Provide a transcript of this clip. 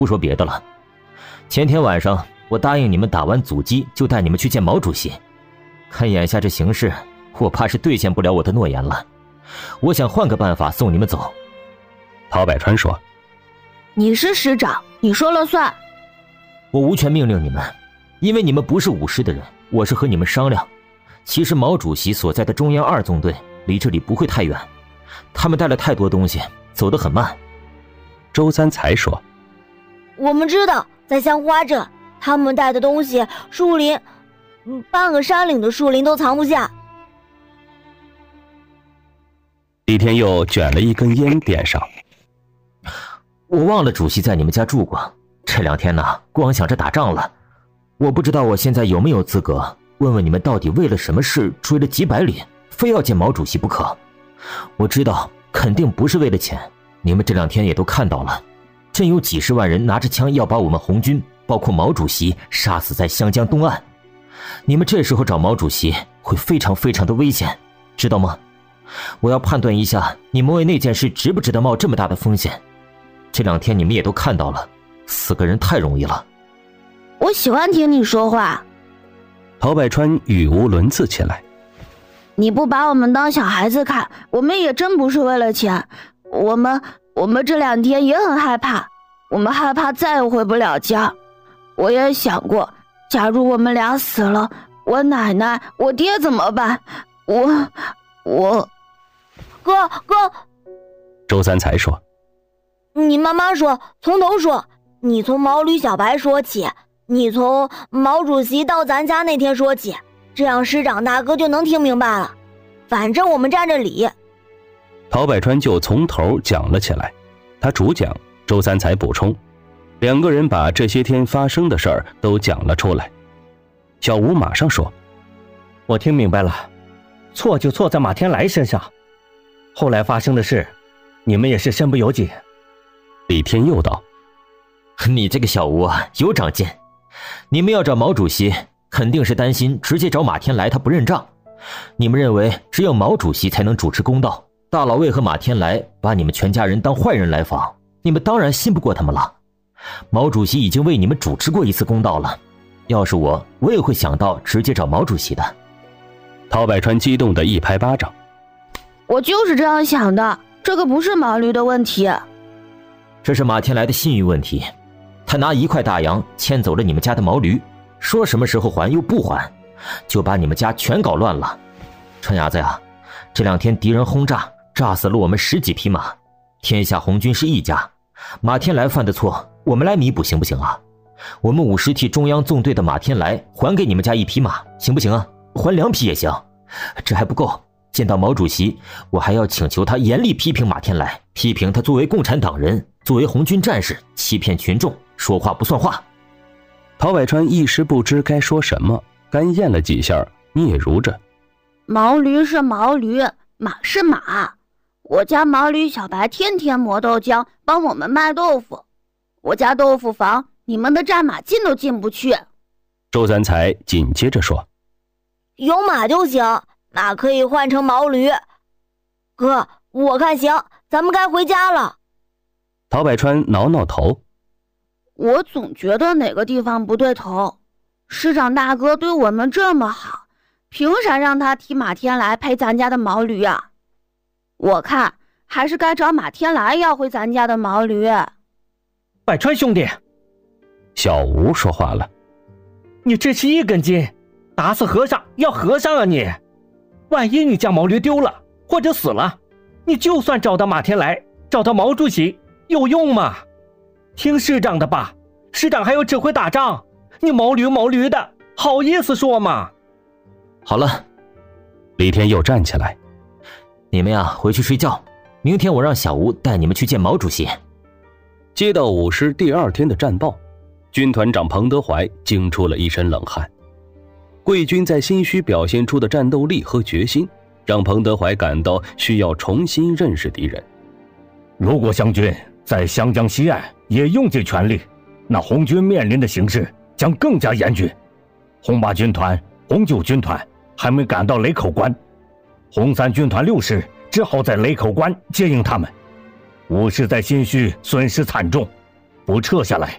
不说别的了，前天晚上我答应你们打完阻击就带你们去见毛主席，看眼下这形势，我怕是兑现不了我的诺言了。我想换个办法送你们走。 陶百川说： 你是师长，你说了算。 我无权命令你们，因为你们不是武师的人，我是和你们商量。其实毛主席所在的中央2纵队离这里不会太远，他们带了太多东西，走得很慢。 周三才说： 我们知道，在香花镇，他们带的东西，树林，半个山岭的树林都藏不下。 李天佑卷了一根烟点上。 我忘了主席在你们家住过，这2天呢，光想着打仗了。我不知道我现在有没有资格问问你们，到底为了什么事追了几百里，非要见毛主席不可？我知道肯定不是为了钱，你们这2天也都看到了，真有几十万人拿着枪要把我们红军，包括毛主席杀死在湘江东岸。你们这时候找毛主席会非常非常的危险，知道吗？我要判断一下你们为那件事值不值得冒这么大的风险。这2天你们也都看到了，死个人太容易了。 我喜欢听你说话。 陶百川语无伦次起来。 你不把我们当小孩子看，我们也真不是为了钱。我们这2天也很害怕，我们害怕再也回不了家。我也想过，假如我们俩死了，我奶奶我爹怎么办？哥， 周三才说： 你慢慢说，从头说，你从毛驴小白说起，你从毛主席到咱家那天说起，这样师长大哥就能听明白了。反正我们占着理。 陶百川就从头讲了起来，他主讲，周三才补充，2个人把这些天发生的事儿都讲了出来。小吴马上说： 我听明白了，错就错在马天来身上，后来发生的事你们也是身不由己。 李天佑道： 你这个小吴啊，有长进。你们要找毛主席，肯定是担心直接找马天来他不认账。你们认为只有毛主席才能主持公道，大老魏和马天来把你们全家人当坏人来访，你们当然信不过他们了。毛主席已经为你们主持过1次公道了，要是我也会想到直接找毛主席的。 陶百川激动地一拍巴掌： 我就是这样想的，这个不是毛驴的问题， 这是马天来的信誉问题。他拿1块大洋牵走了你们家的毛驴，说什么时候还又不还，就把你们家全搞乱了。川伢子呀，这2天敌人轰炸，炸死了我们10几匹马，天下红军是一家，马天来犯的错我们来弥补行不行啊？我们50替中央纵队的马天来还给你们家1匹马行不行啊？还2匹也行。这还不够，见到毛主席我还要请求他严厉批评马天来，批评他作为共产党人，作为红军战士欺骗群众，说话不算话。 陶百川一时不知该说什么，干咽了几下，嗫嚅着： 毛驴是毛驴，马是马。我家毛驴小白天天磨豆浆帮我们卖豆腐，我家豆腐房你们的战马进都进不去。 周三才紧接着说： 有马就行，马可以换成毛驴。哥，我看行，咱们该回家了。 陶百川挠挠头： 我总觉得哪个地方不对头，师长大哥对我们这么好，凭啥让他替马天来陪咱家的毛驴啊？我看还是该找马天来要回咱家的毛驴。 百川兄弟， 小吴说话了： 你这是1根筋，打死和尚要和尚啊你！万一你家毛驴丢了或者死了，你就算找到马天来，找到毛主席，有用吗？听师长的吧，师长还要指挥打仗，你毛驴的，好意思说吗？ 好了， 李天佑站起来： 你们呀回去睡觉，明天我让小吴带你们去见毛主席。 接到5师第2天的战报，军团长彭德怀惊出了一身冷汗。贵军在新圩表现出的战斗力和决心，让彭德怀感到需要重新认识敌人。 如果湘军在湘江西岸也用尽全力，那红军面临的形势将更加严峻。红8军团、红9军团还没赶到雷口关，红3军团6师只好在雷口关接应他们。5师在新圩损失惨重，不撤下来，